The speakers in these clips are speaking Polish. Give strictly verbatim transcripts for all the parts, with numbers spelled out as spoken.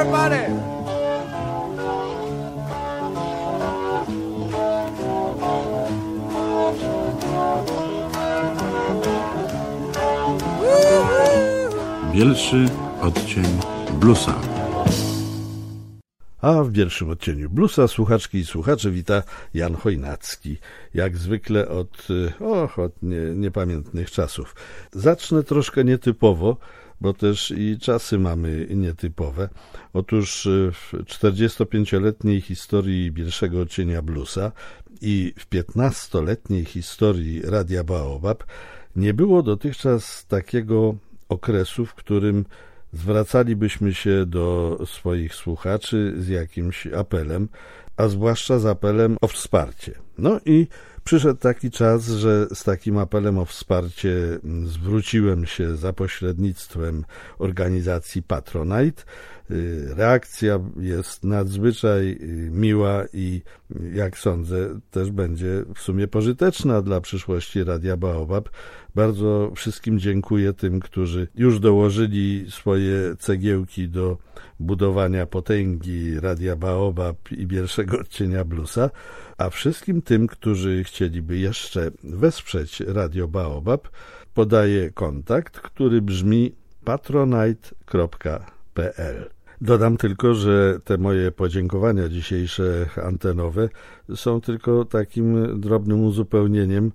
everybody. Pierwszy odcień bluesa. A w pierwszym odcieniu bluesa słuchaczki i słuchacze wita Jan Chojnacki. Jak zwykle od, och, od nie, niepamiętnych czasów. Zacznę troszkę nietypowo, bo też i czasy mamy nietypowe. Otóż w czterdziestopięcioletniej historii pierwszego odcienia bluesa i w piętnastoletniej historii Radia Baobab nie było dotychczas takiego okresu, w którym zwracalibyśmy się do swoich słuchaczy z jakimś apelem, a zwłaszcza z apelem o wsparcie. No i przyszedł taki czas, że z takim apelem o wsparcie zwróciłem się za pośrednictwem organizacji Patronite. Reakcja jest nadzwyczaj miła i, jak sądzę, też będzie w sumie pożyteczna dla przyszłości Radia Baobab. Bardzo wszystkim dziękuję tym, którzy już dołożyli swoje cegiełki do budowania potęgi Radia Baobab i pierwszego odcienia bluesa, a wszystkim tym, którzy chcieliby jeszcze wesprzeć Radio Baobab, podaję kontakt, który brzmi patronite kropka p l. Dodam tylko, że te moje podziękowania dzisiejsze antenowe są tylko takim drobnym uzupełnieniem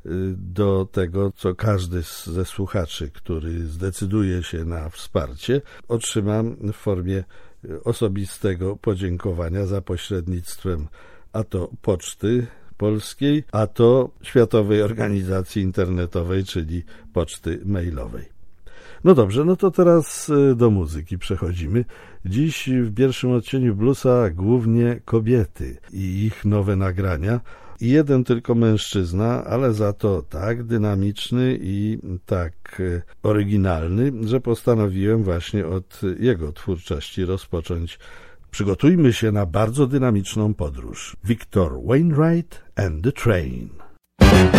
do tego, co każdy ze słuchaczy, który zdecyduje się na wsparcie, otrzyma w formie osobistego podziękowania za pośrednictwem a to Poczty Polskiej, a to Światowej Organizacji Internetowej, czyli poczty mailowej. No dobrze, no to teraz do muzyki przechodzimy. Dziś w pierwszym odcieniu bluesa głównie kobiety i ich nowe nagrania. I jeden tylko mężczyzna, ale za to tak dynamiczny i tak oryginalny, że postanowiłem właśnie od jego twórczości rozpocząć. Przygotujmy się na bardzo dynamiczną podróż. Victor Wainwright and the Train.